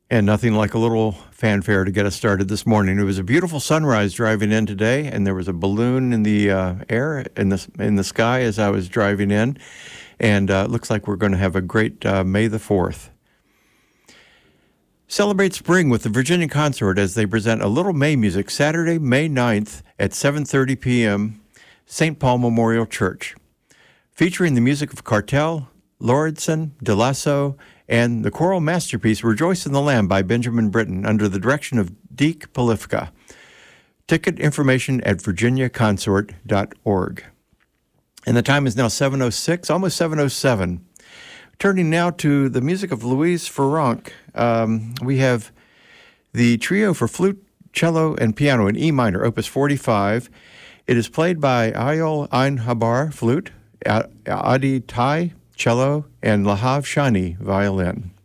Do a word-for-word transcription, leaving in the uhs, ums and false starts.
And nothing like a little fanfare to get us started this morning. It was a beautiful sunrise driving in today, and there was a balloon in the uh, air, in the, in the sky as I was driving in. And uh, it looks like we're going to have a great uh, May the fourth. Celebrate spring with the Virginia Consort as they present a little May music Saturday, May ninth at seven thirty p.m., Saint Paul Memorial Church. Featuring the music of Cartel, Lauridsen, DeLasso, and the choral masterpiece Rejoice in the Lamb by Benjamin Britten under the direction of Deke Polifka. Ticket information at virginia consort dot org. And the time is now seven oh six, almost seven oh seven. Turning now to the music of Louise Farranc. Um, we have the trio for flute, cello, and piano in E minor, opus forty-five. It is played by Ayol Einhabar, flute, Adi Tai, cello, and Lahav Shani, violin.